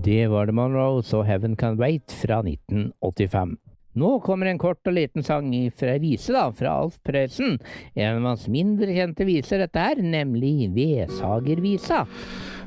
Det var The Monroes og Heaven Can Wait fra 1985. Nå kommer en kort og liten sang fra vise da, fra Alf Prøysen. En av hans mindre kjente viser dette her, nemlig Vedsagervisa.